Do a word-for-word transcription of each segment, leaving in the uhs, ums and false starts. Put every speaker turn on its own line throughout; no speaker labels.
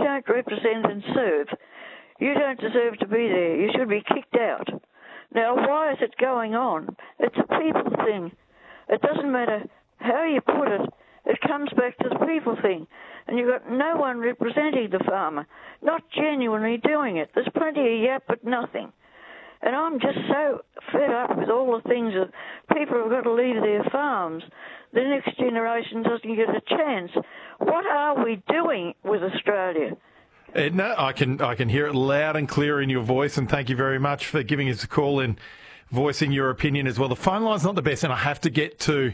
don't represent and serve, you don't deserve to be there. You should be kicked out. Now, why is it going on? It's a people thing. It doesn't matter how you put it, it comes back to the people thing. And you've got no one representing the farmer, not genuinely doing it. There's plenty of yap, but nothing. And I'm just so fed up with all the things that people have got to leave their farms. The next generation doesn't get a chance. What are we doing with Australia?
Edna, I can I can hear it loud and clear in your voice, and thank you very much for giving us a call and voicing your opinion as well. The phone line's not the best, and I have to get to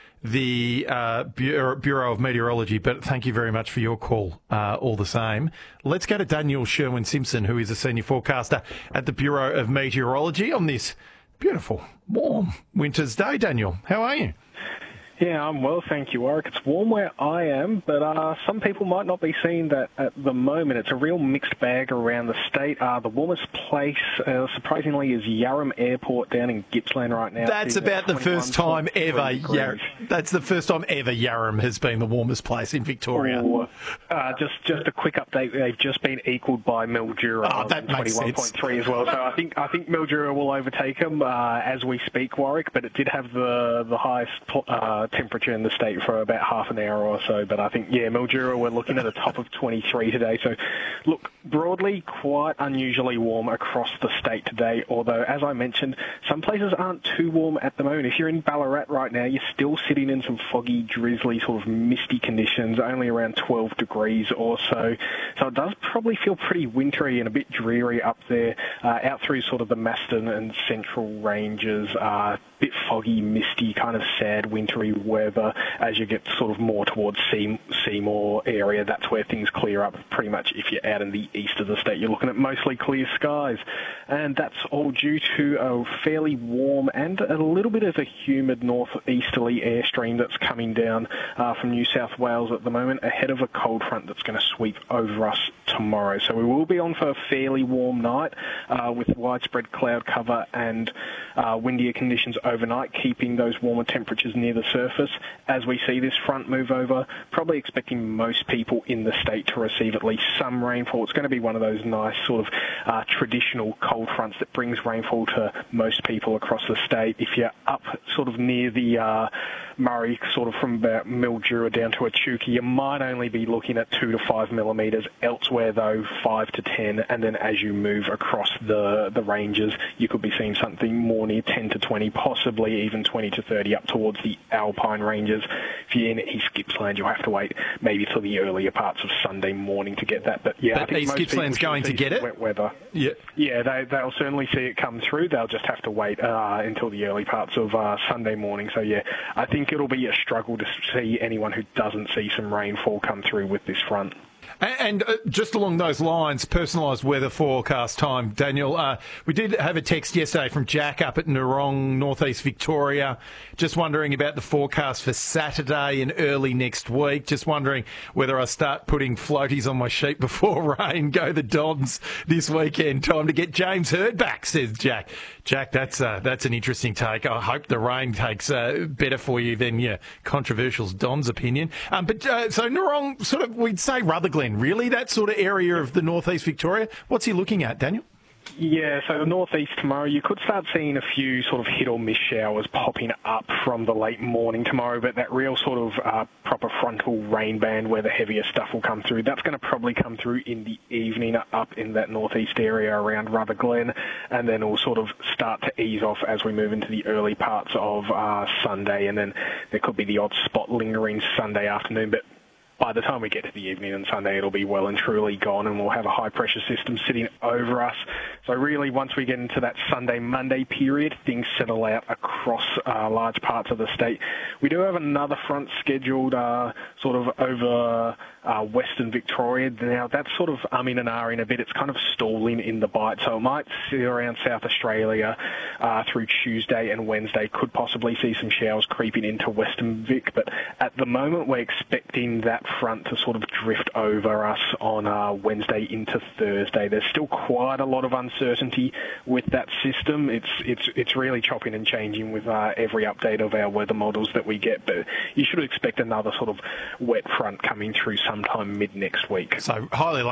the uh, Bureau, Bureau of Meteorology, but thank you very much for your call uh, all the same. Let's go to Daniel Sherwin-Simpson, who is a senior forecaster at the Bureau of Meteorology on this beautiful, warm winter's day. Daniel, how are you?
Yeah, I'm well, thank you, Warwick. It's warm where I am, but uh, some people might not be seeing that at the moment. It's a real mixed bag around the state. Uh, the warmest place, uh, surprisingly, is Yarram Airport down in Gippsland right now.
That's about the first time ever. Yar- that's the first time ever Yarram has been the warmest place in Victoria.
Or, uh, just just a quick update. They've just been equalled by Mildura.
Oh, that makes sense.
twenty-one point three as well. So I think I think Mildura will overtake them uh, as we speak, Warwick. But it did have the the highest Uh, temperature in the state for about half an hour or so, but I think, yeah, Mildura, we're looking at a top of twenty-three today. So, look, broadly quite unusually warm across the state today, although, as I mentioned, some places aren't too warm at the moment. If you're in Ballarat right now, you're still sitting in some foggy, drizzly, sort of misty conditions, only around twelve degrees or so. So it does probably feel pretty wintry and a bit dreary up there, uh, out through sort of the Maston and Central Ranges, uh, bit foggy, misty, kind of sad, wintry weather. As you get sort of more towards Seymour area, that's where things clear up pretty much. If you're out in the east of the state, you're looking at mostly clear skies. And that's all due to a fairly warm and a little bit of a humid northeasterly airstream that's coming down uh, from New South Wales at the moment, ahead of a cold front that's going to sweep over us tomorrow. So we will be on for a fairly warm night uh, with widespread cloud cover and uh, windier conditions overnight, keeping those warmer temperatures near the surface. As we see this front move over, probably expecting most people in the state to receive at least some rainfall. It's going to be one of those nice sort of uh, traditional cold fronts that brings rainfall to most people across the state. If you're up sort of near the uh, Murray, sort of from about Mildura down to Echuca, you might only be looking at two to five millimetres. Elsewhere, though, five to ten. And then as you move across the, the ranges, you could be seeing something more near ten to twenty, possibly even twenty to thirty up towards the Alpine ranges. If you're in East Gippsland, you'll have to wait maybe till the earlier parts of Sunday morning to get that. But yeah,
but
I think
East
most
Gippsland's going to get it.
Wet weather.
Yeah,
yeah, they they'll certainly see it come through. They'll just have to wait uh, until the early parts of uh, Sunday morning. So yeah, I think it'll be a struggle to see anyone who doesn't see some rainfall come through with this front.
And uh, just along those lines, personalised weather forecast time, Daniel, uh, we did have a text yesterday from Jack up at Narong, northeast Victoria, just wondering about the forecast for Saturday and early next week, just wondering whether I start putting floaties on my sheet before rain, go the Dons this weekend. Time to get James Hird back, says Jack. Jack, that's uh, that's an interesting take. I hope the rain takes uh, better for you than your controversial Don's opinion. Um, but uh, so Narong, sort of, we'd say Rutherglen. Really, that sort of area of the northeast Victoria? What's he looking at, Daniel?
Yeah, so the northeast tomorrow, you could start seeing a few sort of hit or miss showers popping up from the late morning tomorrow, but that real sort of uh, proper frontal rain band where the heavier stuff will come through, that's going to probably come through in the evening up in that northeast area around Rutherglen, and then it'll sort of start to ease off as we move into the early parts of uh, Sunday, and then there could be the odd spot lingering Sunday afternoon, but by the time we get to the evening on Sunday, it'll be well and truly gone, and we'll have a high-pressure system sitting over us. So really, once we get into that Sunday-Monday period, things settle out across uh, large parts of the state. We do have another front scheduled uh, sort of over uh, Western Victoria. Now, that's sort of umming and ahhing a bit. It's kind of stalling in the bite, so it might sit around South Australia uh, through Tuesday and Wednesday. Could possibly see some showers creeping into Western Vic, but at the moment, we're expecting that front to sort of drift over us on uh, Wednesday into Thursday. There's still quite a lot of uncertainty with that system. It's it's it's really chopping and changing with uh, every update of our weather models that we get, but you should expect another sort of wet front coming through sometime mid next week.
So highly